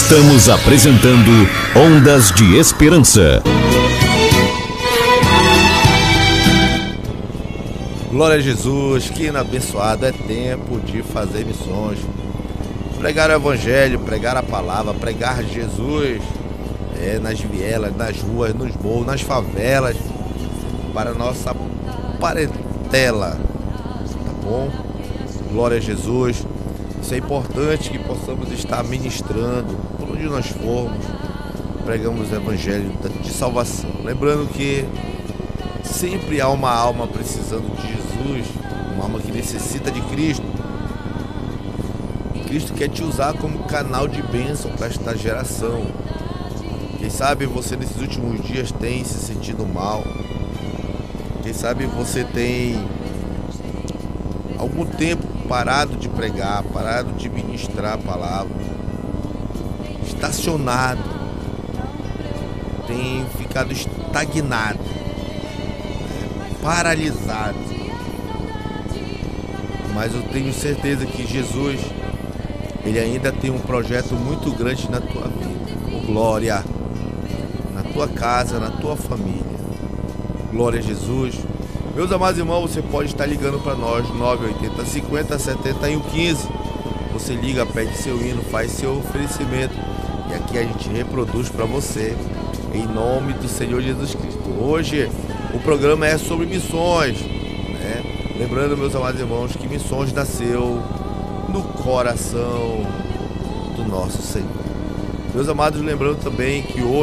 Estamos apresentando Ondas de Esperança. Glória a Jesus, que abençoado é tempo de fazer missões. Pregar o evangelho, pregar a palavra, pregar Jesus nas vielas, nas ruas, nos morros, nas favelas, para a nossa parentela, tá bom? Glória a Jesus. Isso é importante que possamos estar ministrando por onde nós formos, pregamos o evangelho de salvação. Lembrando que sempre há uma alma precisando de Jesus, uma alma que necessita de Cristo. E Cristo quer te usar como canal de bênção para esta geração. Quem sabe você nesses últimos dias tem se sentido mal. Quem sabe você tem algum tempo parado de pregar, parado de ministrar a palavra, estacionado, tem ficado estagnado, paralisado. Mas eu tenho certeza que Jesus, Ele ainda tem um projeto muito grande na tua vida. Oh, glória! Na tua casa, na tua família. Glória a Jesus. Meus amados irmãos, você pode estar ligando para nós, 980 50 71 15. Você liga, pede seu hino, faz seu oferecimento. E aqui a gente reproduz para você, em nome do Senhor Jesus Cristo. Hoje o programa é sobre missões, né? Lembrando, meus amados irmãos, que missões nasceu no coração do nosso Senhor. Meus amados, lembrando também que hoje